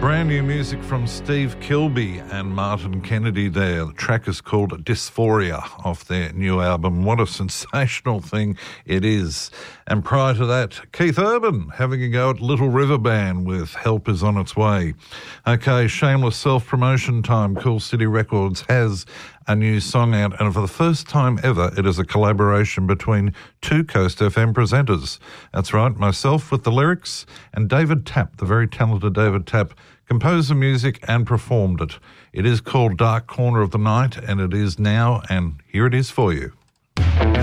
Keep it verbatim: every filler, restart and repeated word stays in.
Brand new music from Steve Kilbey and Martin Kennedy there. The track is called Dysphoria off their new album. What a sensational thing it is. And prior to that, Keith Urban having a go at Little River Band with Help Is On Its Way. Okay, shameless self-promotion time. Cool City Records has a new song out, and for the first time ever, it is a collaboration between two Coast F M presenters. That's right, myself with the lyrics, and David Tapp, the very talented David Tapp, composed the music and performed it. It is called Dark Corner of the Night, and it is now, and here it is for you.